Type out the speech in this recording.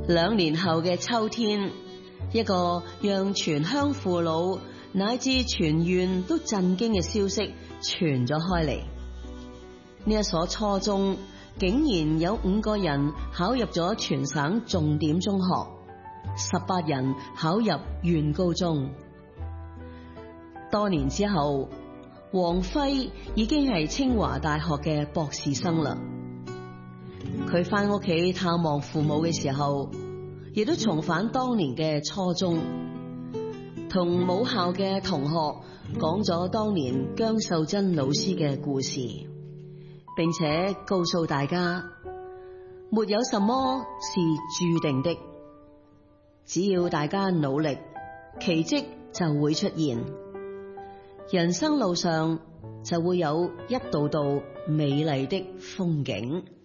2年後嘅秋天，一個讓全鄉父老乃至全縣都震驚嘅消息傳咗開嚟。呢一所初中竟然有5個人考入咗全省重點中學，18人考入縣高中。多年之後，王輝已經係清華大學嘅博士生啦。佢返屋企探望父母嘅時候，亦都重返當年嘅初中，同母校嘅同學講咗當年姜秀珍老師嘅故事，並且告訴大家，沒有什麼是注定的，只要大家努力，奇蹟就會出現，人生路上就會有一道道美麗的風景。